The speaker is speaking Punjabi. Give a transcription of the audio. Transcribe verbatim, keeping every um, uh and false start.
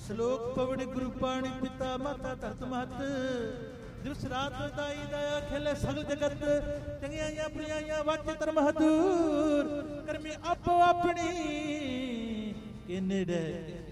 ਸ਼ਲੋਕ ਪਵਨ ਗੁਰੂ ਪਾਣੀ ਪਿਤਾ ਮਾਤਾ ਧਰਤ ਮਹਤ ਦਿਵਸ ਰਾਤ ਦਾਈ ਦਇਆ ਖੇਲੇ ਸਗਲ ਜਗਤ ਚੰਗਿਆਈਆਂ ਬੁਰੀਆਈਆਂ ਵਾਚੇ ਧਰਮ ਹਦੂਰ ਕਰਮੀ ਆਪੋ ਆਪਣੀ ਕਿ ਨੇੜੇ